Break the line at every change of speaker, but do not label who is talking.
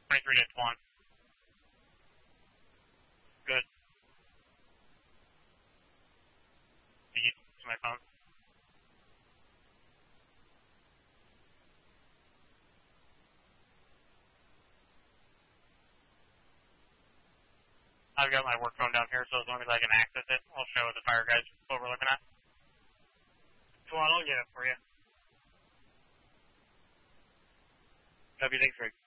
23-1. Good. Feed to my phone. I've got my work phone down here, so as long as I can access it, I'll show the fire guys what we're looking at.
Swan, I'll get it for you.
W, thanks, Rick.